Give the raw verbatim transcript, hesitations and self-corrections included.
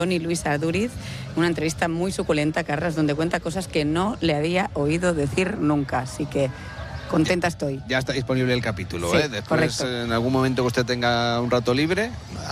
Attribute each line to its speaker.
Speaker 1: y Luisa Duriz, una entrevista muy suculenta, Carras, donde cuenta cosas que no le había oído decir nunca, así que contenta estoy.
Speaker 2: Ya está disponible el capítulo,
Speaker 1: Sí,
Speaker 2: ¿eh? Después,
Speaker 1: correcto.
Speaker 2: en algún momento que usted tenga un rato libre,